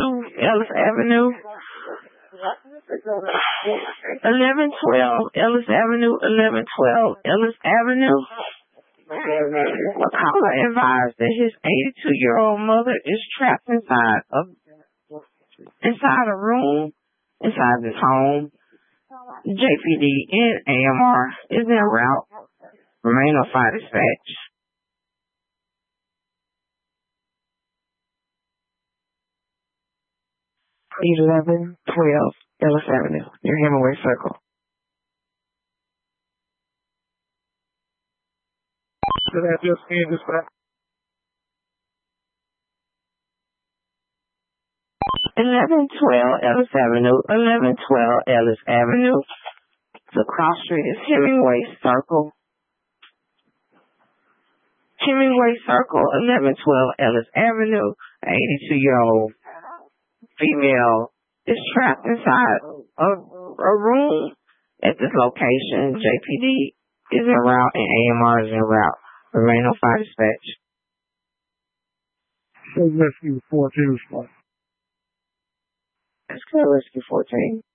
Ellis Avenue. 1112 Ellis Avenue. 1112 Ellis Avenue. A caller advised that his 82-year-old mother is trapped inside a room inside this home. JPD and AMR is en route. Remain on fire dispatch. 1112 Ellis Avenue, near Hemingway Circle. Could I just see this back? 1112 Ellis Avenue. 1112 Ellis Avenue. The cross street is Hemingway Circle. Hemingway Circle, 1112 Ellis Avenue. An 82-year-old female is trapped inside a room at this location. JPD is en route and AMR is en route. Remain on fire dispatch. Rescue 14 response. Let's go Rescue 14.